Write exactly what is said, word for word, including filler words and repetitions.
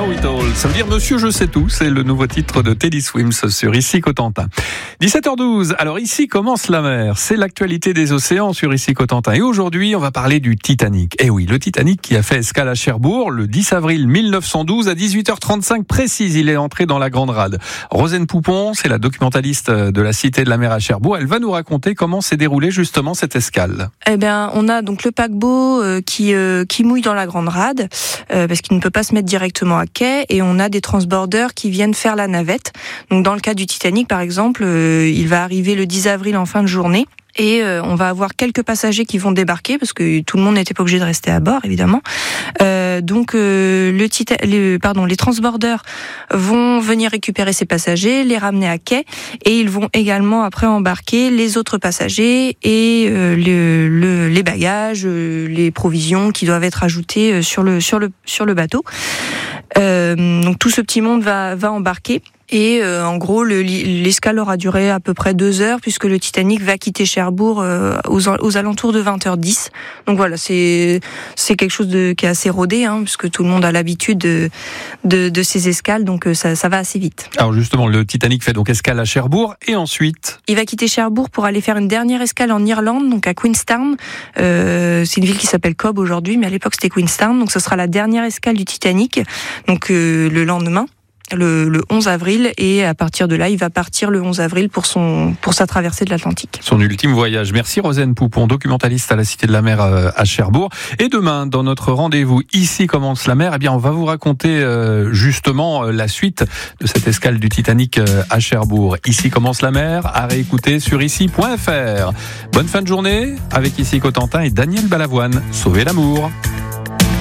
Know It All. Ça veut dire Monsieur Je sais tout. C'est le nouveau titre de Teddy Swims sur Ici Cotentin. dix-sept heures douze. Alors ici commence la mer. C'est l'actualité des océans sur Ici Cotentin. Et aujourd'hui, on va parler du Titanic. Eh oui, le Titanic qui a fait escale à Cherbourg le dix avril mille neuf cent douze à dix-huit heures trente-cinq précise. Il est entré dans la Grande Rade. Rosane Poupon, c'est la documentaliste de la Cité de la Mer à Cherbourg. Elle va nous raconter comment s'est déroulée justement cette escale. Eh bien, on a donc le paquebot euh, qui euh, qui mouille dans la Grande Rade euh, parce qu'il ne peut pas se mettre directement à quai, et on a des transbordeurs qui viennent faire la navette. Donc dans le cas du Titanic par exemple, euh, il va arriver le dix avril en fin de journée. Et euh, on va avoir quelques passagers qui vont débarquer parce que tout le monde n'était pas obligé de rester à bord, évidemment. Euh, donc euh, le, tita- le pardon, les transbordeurs vont venir récupérer ces passagers, les ramener à quai, et ils vont également après embarquer les autres passagers et euh, le, le, les bagages, euh, les provisions qui doivent être ajoutées sur le sur le sur le bateau. Euh, donc tout ce petit monde va va embarquer. Et euh, en gros, le, l'escale aura duré à peu près deux heures puisque le Titanic va quitter Cherbourg euh, aux, aux alentours de vingt heures dix. Donc voilà, c'est c'est quelque chose de qui est assez rodé, hein, puisque tout le monde a l'habitude de de, de ces escales, donc euh, ça ça va assez vite. Alors justement, le Titanic fait donc escale à Cherbourg et ensuite il va quitter Cherbourg pour aller faire une dernière escale en Irlande, donc à Queenstown. Euh, c'est une ville qui s'appelle Cobb aujourd'hui, mais à l'époque c'était Queenstown. Donc ce sera la dernière escale du Titanic, donc euh, le lendemain. Le, le onze avril, et à partir de là, il va partir le onze avril pour son pour sa traversée de l'Atlantique. Son ultime voyage. Merci Rosane Poupon, documentaliste à la Cité de la Mer à Cherbourg. Et demain, dans notre rendez-vous Ici commence la mer, eh bien, on va vous raconter euh, justement euh, la suite de cette escale du Titanic euh, à Cherbourg. Ici commence la mer, à réécouter sur ici point f r. Bonne fin de journée avec Ici Cotentin et Daniel Balavoine. Sauvez l'amour.